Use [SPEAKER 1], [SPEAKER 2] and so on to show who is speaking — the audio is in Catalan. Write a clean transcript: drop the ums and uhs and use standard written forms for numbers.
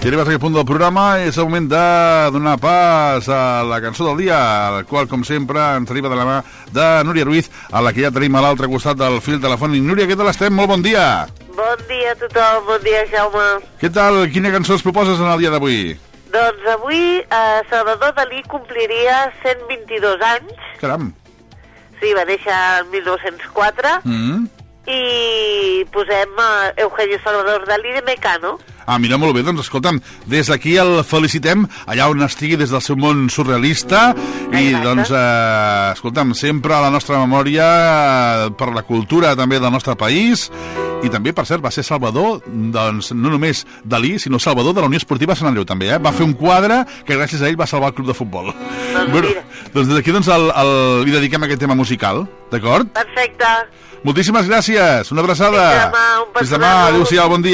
[SPEAKER 1] Si arribes a aquest punt del programa, és el moment de donar pas a la cançó del dia, la qual, com sempre, ens arriba de la mà de Núria Ruiz, a la que ja tenim a l'altre costat del fil telefònic. Núria, què tal estem? Molt bon dia.
[SPEAKER 2] Bon dia a tothom, bon dia, Jaume.
[SPEAKER 1] Què tal? Quina cançó es proposes en el dia d'avui?
[SPEAKER 2] Doncs avui Salvador Dalí compliria 122 anys.
[SPEAKER 1] Caram.
[SPEAKER 2] Sí, va néixer el 1904. I posem Eugenio Salvador Dalí de Mecano.
[SPEAKER 1] Ah, mira, molt bé, doncs escolta'm, des d'aquí el felicitem allà on estigui, des del seu món surrealista. I doncs, escolta'm, sempre a la nostra memòria per la cultura també del nostre país. I també, per cert, va ser Salvador, doncs, no només Dalí, sinó Salvador de la Unió Esportiva Sant Andreu també, Va fer un quadre que gràcies a ell va salvar el club de futbol. Bueno, doncs des d'aquí li dediquem aquest tema musical, d'acord?
[SPEAKER 2] Perfecte.
[SPEAKER 1] Moltíssimes gràcies, una abraçada.
[SPEAKER 2] Fins demà, un
[SPEAKER 1] Fins demà, adéu-siau, bon dia.